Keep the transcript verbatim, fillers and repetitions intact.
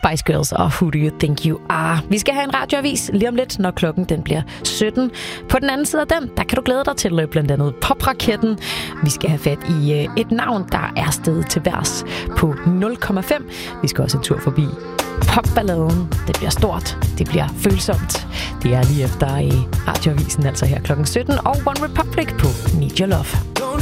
Spice Girls og Who Do You Think You Are. Vi skal have en radioavis lige om lidt, når klokken den bliver sytten. På den anden side af den, der kan du glæde dig til blandt andet Popraketten. Vi skal have fat i et navn, der er steget til værs på nul komma fem. Vi skal også en tur forbi popballaden. Det bliver stort, det bliver følsomt. Det er lige efter i radioavisen, altså her klokken sytten, og One Republic på Need Your Love.